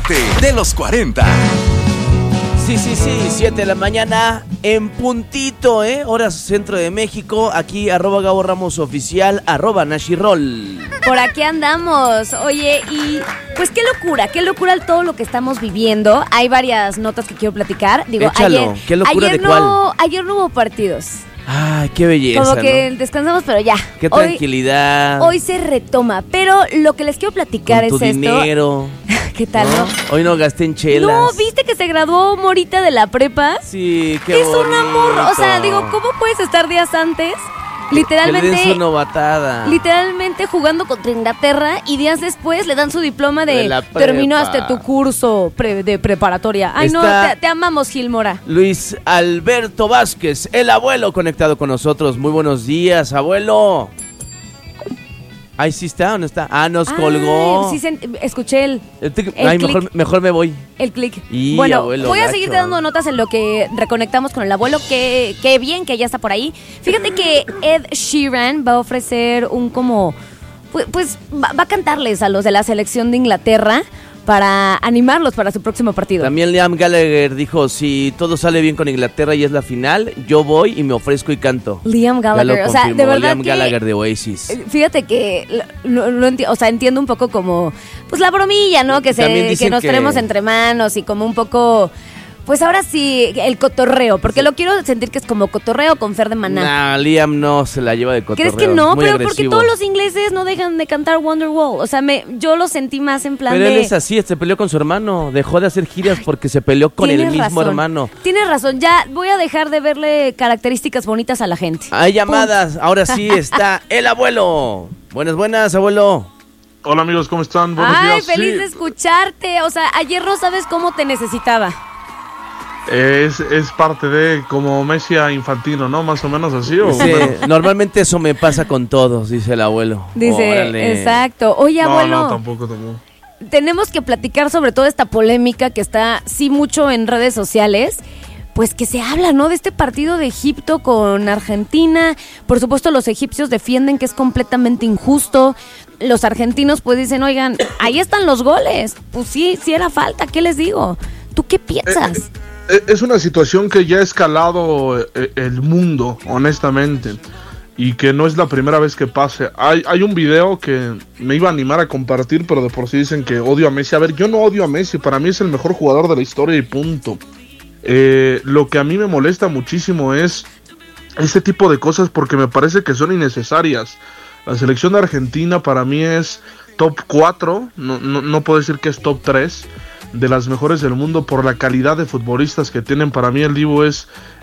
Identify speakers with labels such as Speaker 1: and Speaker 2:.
Speaker 1: parte de los 40.
Speaker 2: Sí, 7 de la mañana en puntito, horas centro de México. Aquí @Gabo Ramos Oficial, @Nashirol.
Speaker 3: Por aquí andamos. Oye, y pues qué locura todo lo que estamos viviendo. Hay varias notas que quiero platicar. Digo,
Speaker 2: échalo. ¿Qué locura de cuál?
Speaker 3: Ayer no hubo partidos.
Speaker 2: Ay, qué belleza,
Speaker 3: como que
Speaker 2: ¿no?
Speaker 3: Descansamos, pero ya.
Speaker 2: Qué tranquilidad.
Speaker 3: Hoy se retoma, pero lo que les quiero platicar
Speaker 2: con tu
Speaker 3: es
Speaker 2: dinero.
Speaker 3: esto. ¿Qué tal, no?
Speaker 2: Hoy no gasté en chelas.
Speaker 3: No, ¿viste que se graduó Morita de la prepa?
Speaker 2: Sí, qué
Speaker 3: es
Speaker 2: bonito.
Speaker 3: un amor. O sea, digo, ¿cómo puedes estar días antes? Literalmente.
Speaker 2: Que le den su novatada.
Speaker 3: Literalmente jugando contra Inglaterra y días después le dan su diploma de
Speaker 2: la prepa.
Speaker 3: terminaste tu curso de preparatoria. Ay, no, te amamos, Gilmora.
Speaker 2: Luis Alberto Vázquez, el abuelo, conectado con nosotros. Muy buenos días, abuelo. Ahí sí está o no está. Ah, nos colgó.
Speaker 3: Sí, escuché el
Speaker 2: Ay,
Speaker 3: clic.
Speaker 2: mejor me voy.
Speaker 3: El clic.
Speaker 2: Y,
Speaker 3: bueno,
Speaker 2: abuelo,
Speaker 3: voy a
Speaker 2: gacho.
Speaker 3: seguir dando notas en lo que reconectamos con el abuelo. Qué bien que ya está por ahí. Fíjate que Ed Sheeran va a ofrecer un como... Pues va a cantarles a los de la selección de Inglaterra para animarlos para su próximo partido.
Speaker 2: También Liam Gallagher dijo, si todo sale bien con Inglaterra y es la final, yo voy y me ofrezco y canto.
Speaker 3: Liam Gallagher, o sea, de verdad
Speaker 2: Liam
Speaker 3: que...
Speaker 2: Gallagher de Oasis.
Speaker 3: Fíjate que entiendo un poco como pues la bromilla, ¿no? Que nos tenemos entre manos y como un poco pues ahora sí el cotorreo, porque lo quiero sentir que es como cotorreo con Fer de Maná.
Speaker 2: Nah, Liam no se la lleva de cotorreo.
Speaker 3: ¿Crees que no?
Speaker 2: Muy
Speaker 3: Pero
Speaker 2: agresivo.
Speaker 3: porque todos los ingleses no dejan de cantar Wonderwall. O sea, yo lo sentí más en plan
Speaker 2: Pero
Speaker 3: de...
Speaker 2: él es así, se peleó con su hermano, dejó de hacer giras porque se peleó con el mismo hermano.
Speaker 3: Tienes razón, ya voy a dejar de verle características bonitas a la gente.
Speaker 2: Hay llamadas, ahora sí está el abuelo. Buenas, abuelo.
Speaker 4: Hola amigos, ¿cómo están? Buenos
Speaker 3: Ay,
Speaker 4: días.
Speaker 3: feliz
Speaker 4: Sí,
Speaker 3: de escucharte. O sea, ayer no sabes cómo te necesitaba.
Speaker 4: es parte de como Messi a Infantino, ¿no? Más o menos así. ¿O?
Speaker 2: Sí, normalmente eso me pasa con todos, dice el abuelo.
Speaker 3: Dice,
Speaker 2: Órale.
Speaker 3: exacto. Oye, abuelo.
Speaker 4: No, tampoco.
Speaker 3: Tenemos que platicar sobre toda esta polémica que está, sí, mucho en redes sociales. Pues que se habla, ¿no? De este partido de Egipto con Argentina. Por supuesto, los egipcios defienden que es completamente injusto. Los argentinos pues dicen, oigan, ahí están los goles. Pues sí era falta, ¿qué les digo? ¿Tú qué piensas?
Speaker 4: Es una situación que ya ha escalado el mundo, honestamente. Y que no es la primera vez que pase. Hay un video que me iba a animar a compartir, pero de por sí dicen que odio a Messi. A ver, yo no odio a Messi, para mí es el mejor jugador de la historia y punto. Lo que a mí me molesta muchísimo es este tipo de cosas porque me parece que son innecesarias. La selección de Argentina para mí es top 4, no puedo decir que es top 3 de las mejores del mundo por la calidad de futbolistas que tienen. Para mí el Dibu es